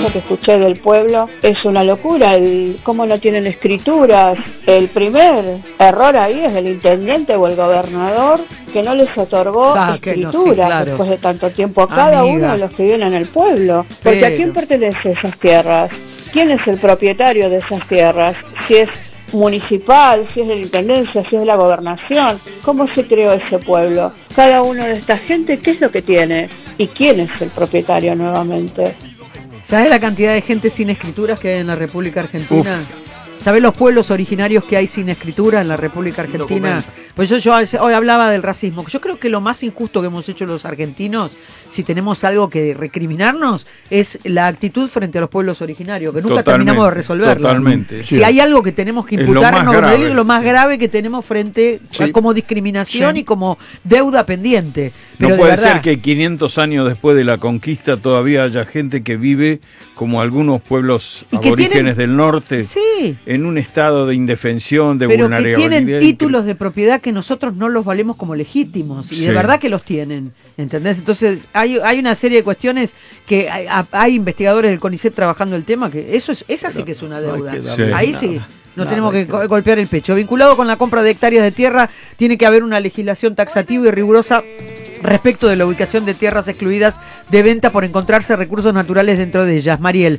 que escuché del pueblo es una locura, cómo no tienen escrituras. El primer error ahí es el intendente o el gobernador que no les otorgó escrituras después de tanto tiempo a cada uno de los que viven en el pueblo. Porque ¿a quién pertenecen esas tierras? ¿Quién es el propietario de esas tierras? Si es municipal, si es de la intendencia, si es de la gobernación. ¿Cómo se creó ese pueblo? Cada uno de esta gente, ¿qué es lo que tiene? ¿Y quién es el propietario nuevamente? ¿Sabes la cantidad de gente sin escrituras que hay en la República Argentina? ¿Sabés los pueblos originarios que hay sin escritura en la República Argentina? Pues yo hoy hablaba del racismo. Yo creo que lo más injusto que hemos hecho los argentinos, si tenemos algo que recriminarnos, es la actitud frente a los pueblos originarios, que nunca terminamos de resolverlo. Totalmente. Si hay algo que tenemos que imputarnos, es lo más grave que tenemos frente como discriminación y como deuda pendiente. Pero no puede ser que 500 años después de la conquista todavía haya gente que vive como algunos pueblos aborígenes del norte, en un estado de indefensión, de vulnerabilidad. Pero que tienen títulos de propiedad que nosotros no los valemos como legítimos, y de verdad que los tienen, ¿entendés? Entonces hay una serie de cuestiones que hay investigadores del CONICET trabajando el tema, que esa sí que es una deuda. Ahí sí. No tenemos que golpear el pecho. Vinculado con la compra de hectáreas de tierra, tiene que haber una legislación taxativa y rigurosa respecto de la ubicación de tierras excluidas de venta por encontrarse recursos naturales dentro de ellas. Mariel,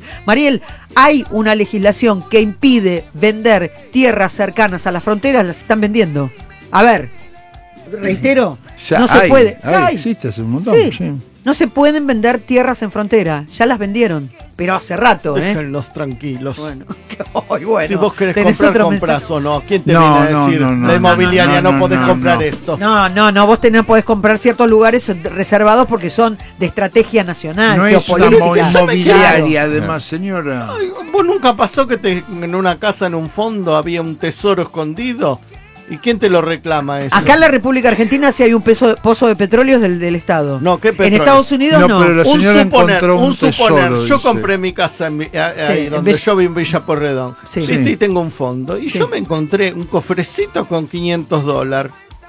hay una legislación que impide vender tierras cercanas a las fronteras, las están vendiendo. A ver, reitero, no se puede. Existe hace un montón. No se pueden vender tierras en frontera, ya las vendieron, pero hace rato. Déjenlos tranquilos. Bueno, si vos querés comprar, compras o no. ¿Quién te viene a decir? La inmobiliaria no podés comprar esto. No, vos podés comprar ciertos lugares reservados porque son de estrategia nacional. No es una inmobiliaria, además, señora. ¿Vos nunca pasó que en una casa, en un fondo, había un tesoro escondido? ¿Y quién te lo reclama eso? Acá en la República Argentina sí hay un pozo de petróleo del Estado. No, ¿qué petróleo? En Estados Unidos no. Pero la señora encontró un tesoro. Yo compré mi casa ahí donde yo vivo en Villa Porredón. Y tengo un fondo. Y yo me encontré un cofrecito con $500.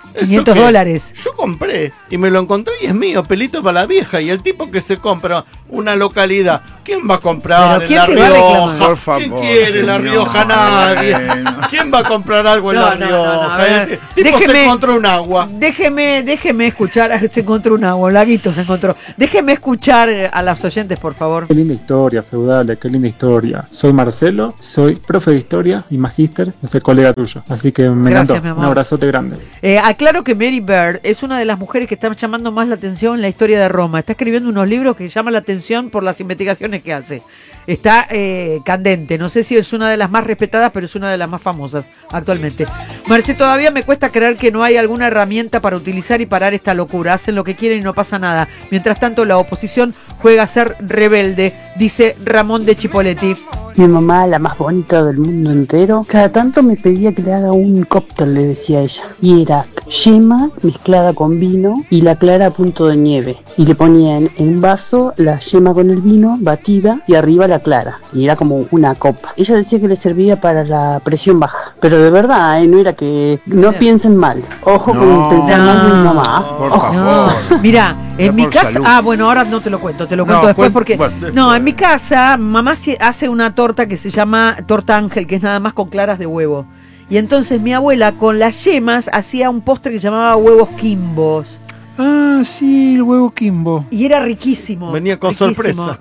$500. Yo compré y me lo encontré y es mío, pelito para la vieja. Y el tipo que se compra una localidad, ¿quién va a comprar en La Rioja? Por favor, ¿Quién quiere La Rioja? Nadie. ¿Quién va a comprar algo en La Rioja? El tipo se encontró un agua. Déjeme escuchar, se encontró un agua, un laguito se encontró. Déjeme escuchar a las oyentes, por favor. Qué linda historia, Feudale, qué linda historia. Soy Marcelo, soy profe de historia y magíster, soy colega tuyo. Así que me encantó. Un abrazote grande. Claro que Mary Bird es una de las mujeres que está llamando más la atención en la historia de Roma. Está escribiendo unos libros que llaman la atención por las investigaciones que hace. Está candente. No sé si es una de las más respetadas, pero es una de las más famosas actualmente. Marce, todavía me cuesta creer que no hay alguna herramienta para utilizar y parar esta locura. Hacen lo que quieren y no pasa nada. Mientras tanto, la oposición juega a ser rebelde, dice Ramón de Chipoletti. Mi mamá, la más bonita del mundo entero, cada tanto me pedía que le haga un cóctel, le decía ella. Y era yema mezclada con vino y la clara a punto de nieve. Y le ponía en un vaso la yema con el vino batida y arriba la clara. Y era como una copa. Ella decía que le servía para la presión baja. Pero de verdad, no era que... No piensen mal. Ojo con pensar mal de mi mamá. Por favor. Mira, en mi casa... Salud. Bueno, ahora no te lo cuento. Te lo cuento después porque... en mi casa, mamá hace una torta que se llama torta ángel, que es nada más con claras de huevo. Y entonces mi abuela con las yemas hacía un postre que se llamaba huevos quimbos. Sí, el huevo quimbo. Y era riquísimo. Venía con sorpresa.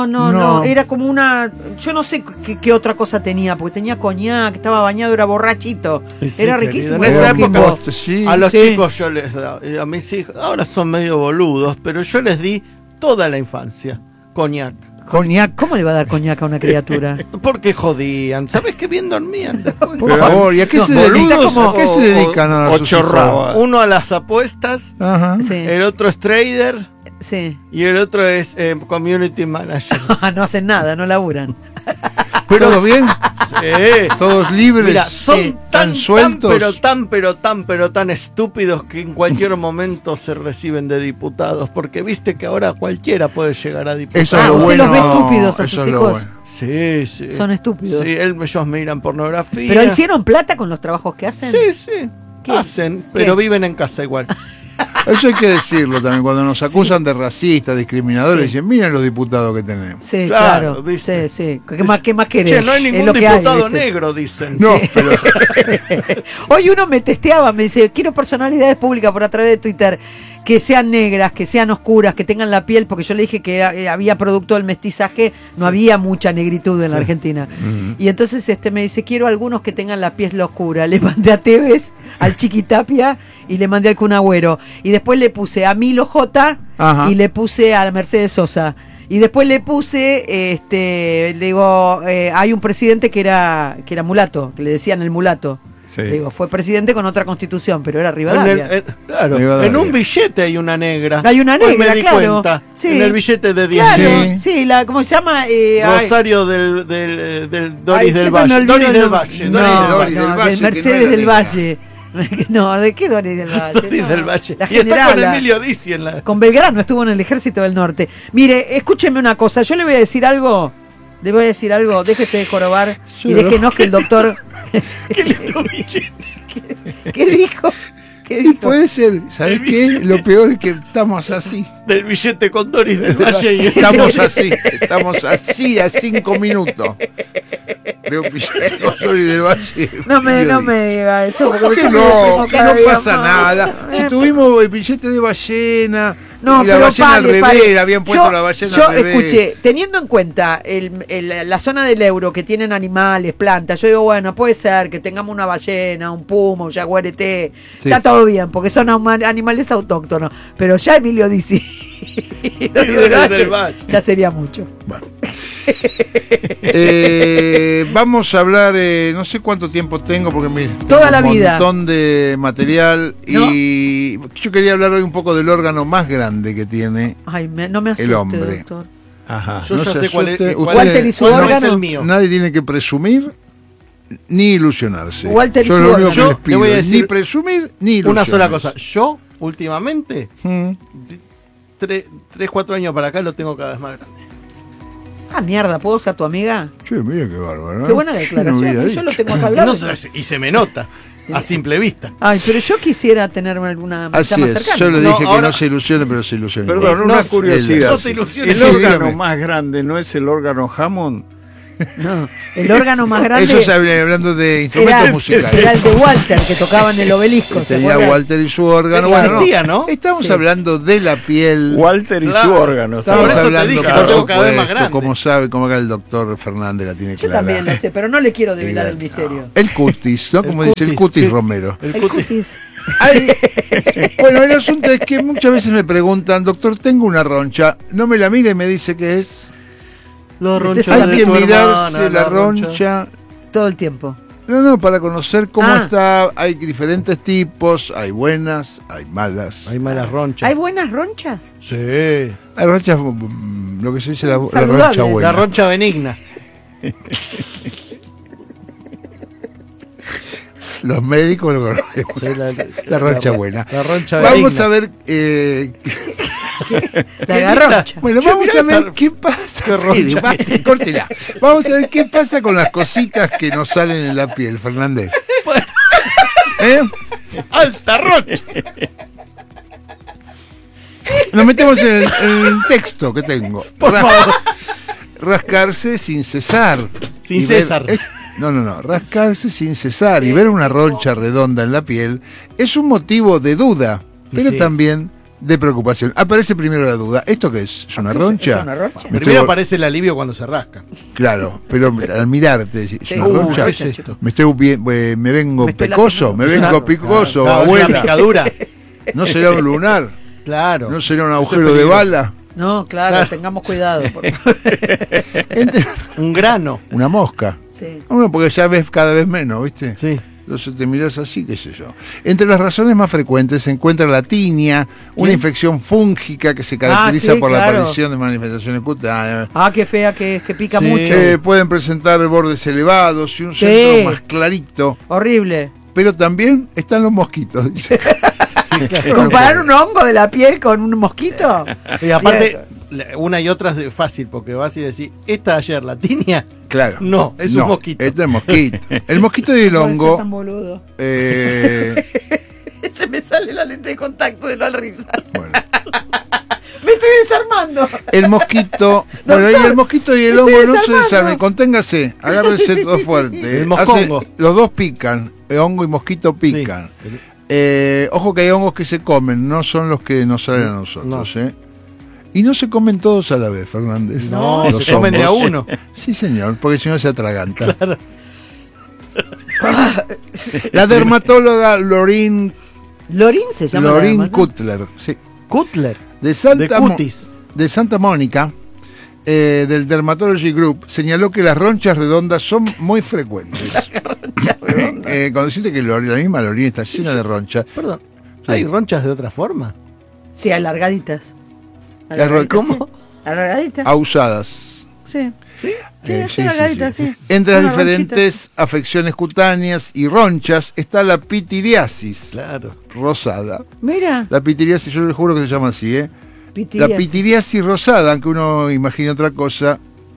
No, era como una... Yo no sé qué otra cosa tenía, porque tenía coñac, estaba bañado, era borrachito. Era riquísimo. En esa época, a los chicos yo les daba, a mis hijos, ahora son medio boludos, pero yo les di toda la infancia coñac. Coñac. ¿Cómo le va a dar coñac a una criatura? Porque jodían. ¿Sabes qué bien dormían después? Por favor, ¿y a qué se dedican? ¿A qué se dedican a sus hijos? Uno a las apuestas, el otro es trader y el otro es community manager. No hacen nada, no laburan. ¿Todo bien? Sí. Todos libres. Mira, son tan sueltos. pero tan estúpidos que en cualquier momento se reciben de diputados. Porque viste que ahora cualquiera puede llegar a diputado. Eso es lo bueno. ¿Usted los ve estúpidos a sus hijos? Bueno. Sí. Son estúpidos. Sí, ellos miran pornografía. ¿Pero hicieron plata con los trabajos que hacen? Sí. Hacen, pero viven en casa igual. Eso hay que decirlo también. Cuando nos acusan de racistas, discriminadores, dicen, miren los diputados que tenemos. Sí, claro. Sí. ¿Qué más querés? Che, no hay ningún diputado negro, dicen. No, pero... Hoy uno me testeaba, me dice, quiero personalidades públicas por a través de Twitter que sean negras, que sean oscuras, que tengan la piel, porque yo le dije que había producto del mestizaje, no había mucha negritud en la Argentina. Y entonces me dice, quiero algunos que tengan la piel oscura. Le mandé a Tevez, al Chiquitapia y le mandé al Kun Agüero. Y después le puse a Milo J. Y le puse a Mercedes Sosa. Y después le puse, hay un presidente que era mulato, que le decían el mulato. Sí. Digo, fue presidente con otra constitución, pero era Rivadavia. Claro, Rivadavia. En un billete hay una negra. Hay una negra, me di cuenta. Sí. En el billete de 10. Claro, sí, ¿cómo se llama? Rosario del Doris del Valle. Doris del Valle. Mercedes del Valle. No, ¿de qué Doris del Valle? Doris del Valle. Y está con Emilio Dizzi en la... Con Belgrano, estuvo en el Ejército del Norte. Mire, escúcheme una cosa, yo le voy a decir algo. Déjese de jorobar y déjenos que el doctor... ¿Qué dijo? Y puede ser, ¿sabes qué? Lo peor es que estamos así. Del billete con Doris del Valle. Y estamos así a 5 minutos. De un billete con Doris del Valle. No me diga eso. Porque no pasa nada. Si tuvimos el billete de ballena... No, y la ballena al revés, habían puesto la ballena al revés. Escuché, teniendo en cuenta la zona del euro que tienen animales, plantas, yo digo, bueno, puede ser que tengamos una ballena, un puma, un jaguarete, está todo bien, porque son animales autóctonos, pero ya Emilio Dizzi ya sería mucho. Bueno. Vamos a hablar, no sé cuánto tiempo tengo, porque toda la vida, un montón de material, ¿no? Y yo quería hablar hoy un poco del órgano más grande que tiene no me asuste, el hombre. Doctor. Ajá. Yo ya sé cuál es. Walter y su órgano. No es el mío. Nadie tiene que presumir ni ilusionarse. Walter yo lo único que les pido es ni presumir ni ilusionarse. Una sola cosa. Yo, últimamente, 3-4 años para acá lo tengo cada vez más grande. Ah, mierda, ¿puedo ser tu amiga? Sí, mira qué bárbaro, ¿no? Qué buena declaración. Yo lo tengo acá al lado. Y se me nota. A simple vista. Ay, pero yo quisiera tener alguna amistad más cercana. Yo le dije que no se ilusione, pero se ilusione. Perdón, una curiosidad. No te ilusiones. El órgano más grande no es el órgano Hammond. No, el órgano más grande. Eso se hablando de instrumentos musicales. Era el de Walter, que tocaba en el Obelisco. Tenía Walter y su órgano. Bueno, ¿no? Estamos hablando de la piel. Walter y su órgano. Estamos hablando, por supuesto, cada vez más grande. Como sabe, como acá el doctor Fernández la tiene clara. Yo también lo sé, pero no le quiero develar el misterio. El cutis, ¿no? Como dice el cutis Romero. El cutis. Bueno, el asunto es que muchas veces me preguntan, doctor, tengo una roncha. No me la mire y me dice que es... Hay que mirarse la roncha todo el tiempo. No, para conocer cómo está. Hay diferentes tipos, hay buenas, hay malas. Hay malas ronchas. ¿Hay buenas ronchas? Sí. Hay ronchas, lo que se dice la roncha buena. La roncha benigna. Los médicos lo conocemos. La roncha buena. La roncha Vamos a ver... La garroncha. Bueno, vamos a ver qué pasa. Córtela. Vamos a ver qué pasa con las cositas que nos salen en la piel, Fernández. Bueno. Alta roncha. Nos metemos en el texto que tengo. Por favor. Rascarse sin cesar. Sin cesar. No, rascarse sin cesar y ver una roncha redonda en la piel es un motivo de duda, pero también de preocupación. Aparece primero la duda. ¿Esto qué es? ¿Es una roncha? ¿Es una roncha? Primero aparece el alivio cuando se rasca. Claro, pero al mirarte, ¿es una roncha? ¿Qué es esto? Me vengo picoso, abuela. Una picadura. ¿No será un lunar? Claro. ¿No será un agujero de bala? No, claro, tengamos cuidado. Un grano. Una mosca. Sí. Bueno, porque ya ves cada vez menos, ¿viste? Sí. Entonces te miras así, qué sé yo. Entre las razones más frecuentes se encuentra la tinia, una infección fúngica que se caracteriza por la aparición de manifestaciones cutáneas. Qué fea que pica mucho. Pueden presentar bordes elevados y un centro más clarito. Horrible. Pero también están los mosquitos. ¿Comparar un hongo de la piel con un mosquito? Y aparte, una y otra es fácil, porque vas y decís, ¿esta de ayer la tinia? Claro. No, es un mosquito. Este es mosquito. El mosquito y el hongo. Tan boludo. Se me sale la lente de contacto de la risa. Bueno. Me estoy desarmando. El mosquito, bueno, y el mosquito y el hongo no se desarmen, conténgase, agárrense todo fuerte. El moscongo. Los dos pican, el hongo y mosquito pican. Sí. Ojo que hay hongos que se comen, no son los que nos salen a nosotros, no. Y no se comen todos a la vez, Fernández. No, se comen de a uno. Sí, señor, porque si no se atraganta. Claro. La dermatóloga Lorin se llama. Lorin Cutler, sí. Cutler. De Santa Mónica, del Dermatology Group, señaló que las ronchas redondas son muy frecuentes. Cuando deciste que la misma Lorin está llena de ronchas. Perdón, ¿hay ronchas de otra forma? Sí, alargaditas. ¿Cómo? Sí. Alargaditas. Ahusadas. Sí. ¿Sí? Sí, alargaditas, sí. Entre las diferentes afecciones cutáneas y ronchas está la pitiriasis. Claro. Rosada. Mira. La pitiriasis, yo les juro que se llama así, La pitiriasis rosada, aunque uno imagine otra cosa,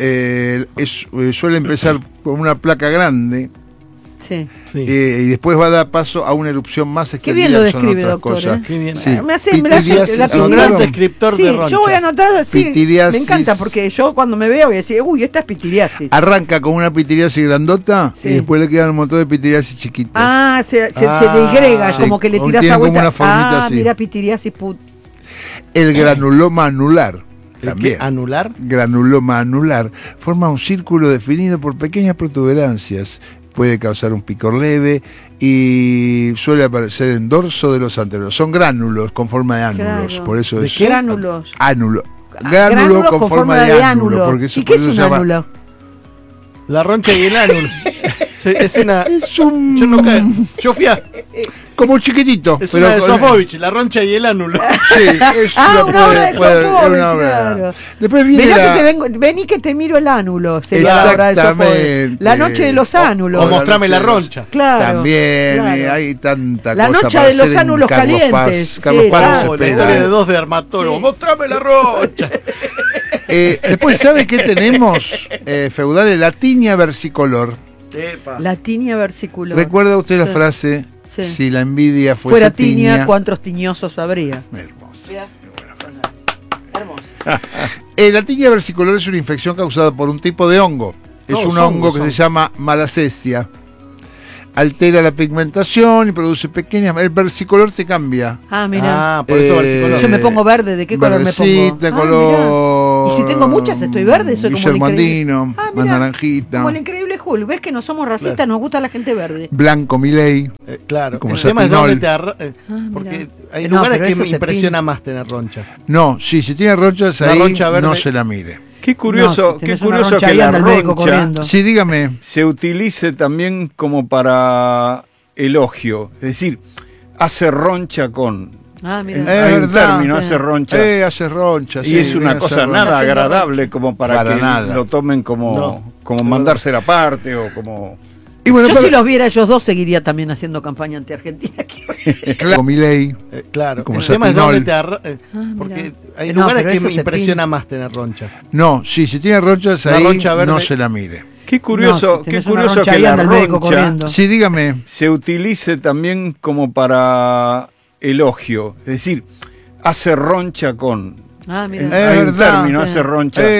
suele empezar con una placa grande. Sí. Y después va a dar paso a una erupción más extendida. Qué bien lo describe, son otras doctor, cosas. Qué bien. Sí. Me hace un gran descriptor de ronchas. Yo voy a anotar así. Me encanta porque yo cuando me veo voy a decir, uy, esta es pitiriasis. Arranca con una pitiriasis grandota y después le quedan un montón de pitiriasis chiquitas. Ah, se degrega, como que le tiras agüita. Mira, pitiriasis El granuloma anular. También. ¿Anular? Granuloma anular forma un círculo definido por pequeñas protuberancias. Puede causar un picor leve y suele aparecer en dorso de los anteros. Son gránulos con forma de ánulos, claro. Por eso ¿De es qué gránulos? Ánulo. Gránulo con forma de ánulo. Porque ¿Y qué es un ánulo? La roncha y el ánulo. Es una. Es un. Yo fui a. Como chiquitito. Es una de Sofovich, la roncha y el ánulo. Sí, es una obra de Sofovich, claro. Después viene vení que te miro el ánulo. Sería la obra de Sofovich. La noche de los ánulos. O mostrame la roncha. Claro. También, hay tanta la cosa. La noche de los ánulos calientes. Carlos Paz la historia de dos dermatólogos. Mostrame la roncha. Después, ¿sabe qué tenemos? Feudales, la tiña versicolor. La tiña versicolor. ¿Recuerda usted la frase? Sí. Si la envidia fuera tiña, ¿cuántos tiñosos habría? Hermoso. La tiña versicolor es una infección causada por un tipo de hongo. Es un hongo que se llama Malassezia. Altera la pigmentación y produce pequeñas... El versicolor te cambia. Mira. Por eso versicolor. Yo me pongo verde. ¿De qué color me pongo? color... Y si tengo muchas, estoy verde. Soy como el Andino, más naranjita. Como el increíble Hulk. ¿Ves que no somos racistas? Claro. Nos gusta la gente verde. Blanco Milei. Claro. Como el tema es dónde te porque hay lugares que me impresiona más tener roncha. No, si tiene ronchas ahí, roncha verde, no se la mire. Qué curioso, qué curioso que la roncha sí, dígame, se utilice también como para elogio. Es decir, hace roncha con... mira. Hay un término, hace roncha. Hace roncha. Y es una cosa nada agradable como para que nada lo tomen como mandársela aparte o como... Y bueno, yo si los viera ellos dos seguiría también haciendo campaña anti-argentina. Claro, Milei. Claro, como el tema es dónde te porque hay lugares que me impresiona más tener roncha. No, si tiene ronchas ahí, no se la mire. Qué curioso, qué curioso que la roncha, sí, dígame, se utilice también como para elogio. Es decir, hace roncha con... mira. Hay un término, hace roncha.